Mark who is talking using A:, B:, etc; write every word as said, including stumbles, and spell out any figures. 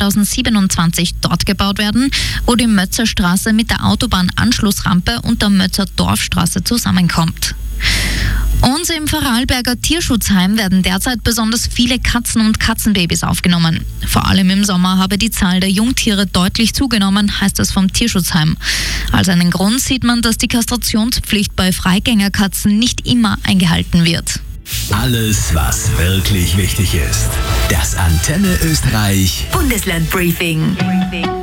A: zweitausendsiebenundzwanzig dort gebaut werden, wo die Mötzerstraße mit der Autobahnanschlussrampe und der Mötzer Dorfstraße zusammenkommt. Und im Vorarlberger Tierschutzheim werden derzeit besonders viele Katzen und Katzenbabys aufgenommen. Vor allem im Sommer habe die Zahl der Jungtiere deutlich zugenommen, heißt es vom Tierschutzheim. Als einen Grund sieht man, dass die Kastrationspflicht bei Freigängerkatzen nicht immer eingehalten wird.
B: Alles, was wirklich wichtig ist. Das Antenne Österreich
C: Bundesland Briefing.